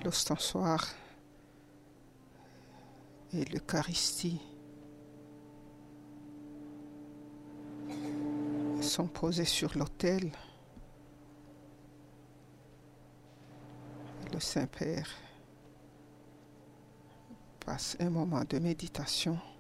l'ostensoir et l'Eucharistie sont posés sur l'autel. Le Saint-Père passe un moment de méditation